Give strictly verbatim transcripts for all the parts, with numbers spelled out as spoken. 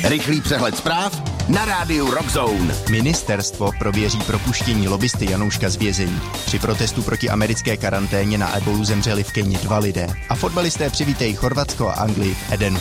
Rychlý přehled zpráv na rádiu Rock Zone. Ministerstvo prověří propuštění lobbysty Janouška z vězení. Při protestu proti americké karanténě na ebolu zemřeli v Keni dva lidé. A fotbalisté přivítají Chorvatsko a Anglii v Edenu.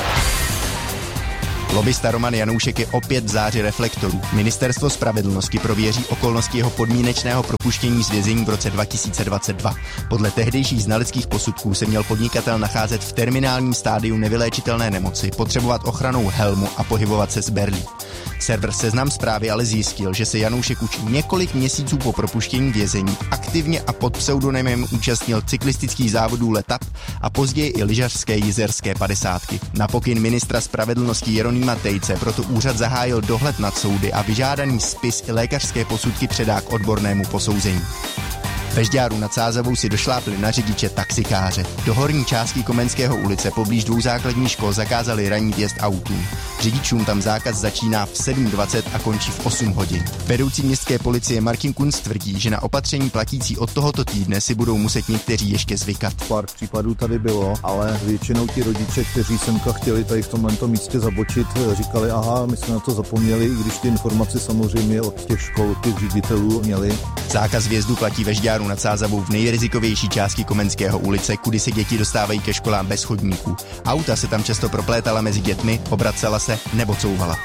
Lobbysta Roman Janoušek je opět v záři reflektorů. Ministerstvo spravedlnosti prověří okolnosti jeho podmínečného propuštění z vězení v roce dva tisíce dvacet dva. Podle tehdejších znaleckých posudků se měl podnikatel nacházet v terminálním stádiu nevyléčitelné nemoci, potřebovat ochrannou helmu a pohybovat se z berlí. Server Seznam Zprávy ale zjistil, že se Janoušek už několik měsíců po propuštění vězení aktivně a pod pseudonymem účastnil cyklistických závodů Letap a později i lyžařské jizerské padesátky. Na pokyn ministra spravedlnosti Jeronýma Tejce proto úřad zahájil dohled nad soudy a vyžádaný spis i lékařské posudky předá k odbornému posouzení. Ve Žďáru nad Sázavou si došlápli na řidiče taxikáře. Do horní části Komenského ulice poblíž dvou základních škol zakázali ranní vjezd autům. Řidičům tam zákaz začíná v sedm dvacet a končí v osm hodin. Vedoucí městské policie Martin Kunc tvrdí, že na opatření platící od tohoto týdne si budou muset někteří ještě zvykat. Pár případů tady bylo, ale většinou ti rodiče, kteří semka chtěli tady v tomto místě zabočit, říkali, aha, my jsme na to zapomněli, i když ty informace samozřejmě od těch škol, těch ředitelů měli. Zákaz vjezdu platí ve Žďáru nad Sázavou v nejrizikovější části Komenského ulice, kudy se děti dostávají ke školám bez chodníků. Auta se tam často proplétala mezi dětmi, obracela se nebo couvala.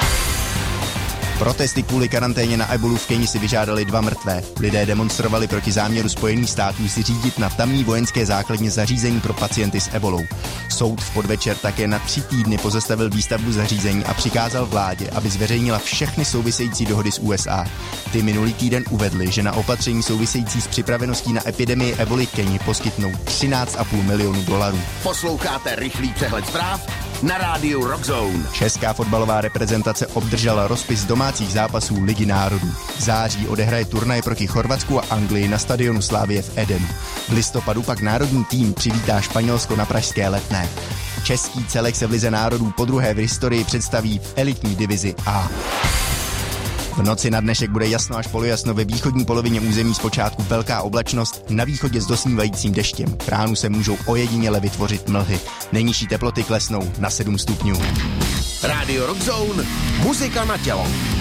Protesty kvůli karanténě na ebolu v Keni si vyžádali dva mrtvé. Lidé demonstrovali proti záměru Spojených států si řídit na tamní vojenské základně zařízení pro pacienty s ebolou. Soud v podvečer také na tři týdny pozastavil výstavbu zařízení a přikázal vládě, aby zveřejnila všechny související dohody s U S A. Ty minulý týden uvedli, že na opatření související s připraveností na epidemii eboli Keni poskytnou třináct a půl milionu dolarů. Posloucháte rychlý přehled zpráv na rádiu Rock Zone. Česká fotbalová reprezentace obdržela rozpis domácích zápasů Ligy národů. V září odehraje turnaj proti Chorvatsku a Anglii na stadionu Slavie v Edenu. V listopadu pak národní tým přivítá Španělsko na pražské Letné. Český celek se v Lize národů podruhé v historii představí v elitní divizi A. V noci na dnešek bude jasno až polojasno, ve východní polovině území zpočátku velká oblačnost, na východě s dosnívajícím deštěm. V ránu se můžou ojediněle vytvořit mlhy. Nejnižší teploty klesnou na sedm stupňů. Rádio Rock Zone, muzika na tělo.